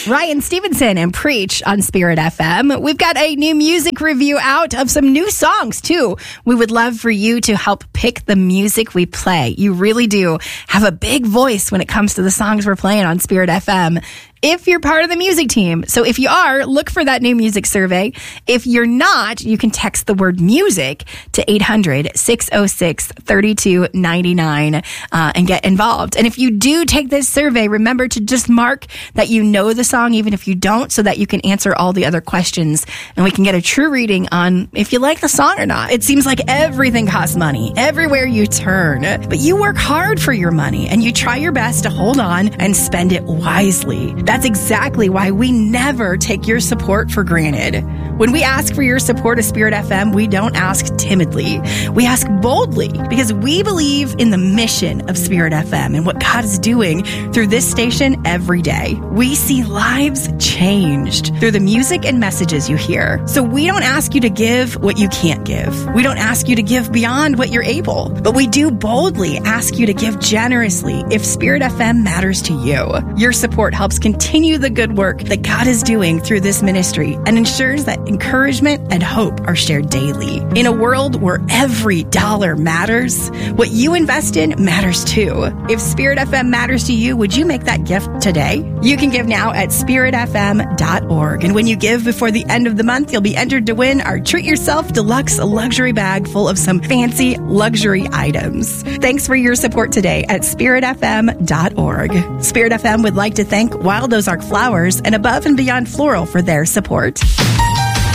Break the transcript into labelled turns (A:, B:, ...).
A: Ryan Stevenson and Preach on Spirit FM. We've got a new music review out of some new songs, too. We would love for you to help pick the music we play. You really do have a big voice when it comes to the songs we're playing on Spirit FM. If you're part of the music team. So if you are, look for that new music survey. If you're not, you can text the word music to 800-606-3299 and get involved. And if you do take this survey, remember to just mark that you know the song, even if you don't, so that you can answer all the other questions and we can get a true reading on if you like the song or not. It seems like everything costs money everywhere you turn, but you work hard for your money and you try your best to hold on and spend it wisely. That's exactly why we never take your support for granted. When we ask for your support of Spirit FM, we don't ask timidly. We ask boldly because we believe in the mission of Spirit FM and what God is doing through this station every day. We see lives changed through the music and messages you hear. So we don't ask you to give what you can't give. We don't ask you to give beyond what you're able, but we do boldly ask you to give generously if Spirit FM matters to you. Your support helps continue the good work that God is doing through this ministry and ensures that encouragement and hope are shared daily. In a world where every dollar matters, what you invest in matters too. If Spirit FM matters to you, would you make that gift today? You can give now at spiritfm.org. And when you give before the end of the month, you'll be entered to win our Treat Yourself Deluxe luxury bag full of some fancy luxury items. Thanks for your support today at spiritfm.org. Spirit FM would like to thank Wild Ozark Flowers and Above and Beyond Floral for their support.